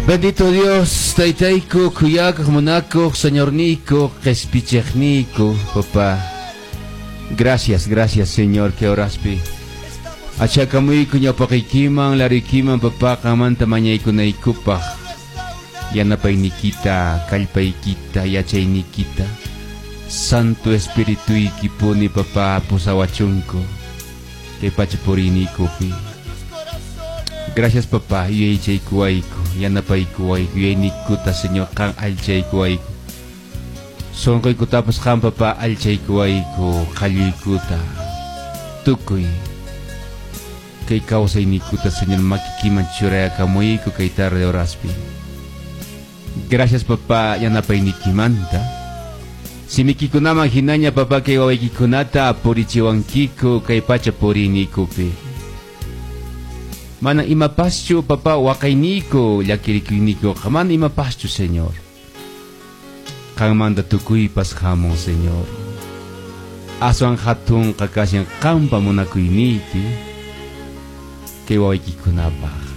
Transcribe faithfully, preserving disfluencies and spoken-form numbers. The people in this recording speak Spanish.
Bendito Dios, Taitaico, Kuyak, Monaco, Señor Nico, Kespichechnico, papá. Gracias, gracias, Señor, que oraspi. Achakamuy kunya pakikiman, larikiman, papá, kaman tamanyay kunaikupa. Yanapay nikita, kalpaykita, yachay nikita. Santo Espíritu ikipuni, papá, pusawachunko. Que pachapuri kupi. Gracias, papá, yay chay kuwaiko, yanapay kuwaiko, yay nikuta, Señor, kang alchay kuwaiko. Son ko'y kutapos kang papá, alchay kuwaiko, kalyoy kuta. Tukoy. Kay kausay nikuta, Señor, makikiman churaya kamoyiko kay tarde oraspi. Gracias, papá, yanapay nikimanta. Si mikikunama hinanya, papá, kay wawaikikunata, purichiwankiko, kay pachapuri nikupi. Mana imapasyo, papá, wakay niko, yakirikoy niko, kaman imapasyo, Señor. Kang manda tukuy pas kamo, Señor. Aso ang hatong kakasyang kampa mo na kuy niti, kay waway kikunapa.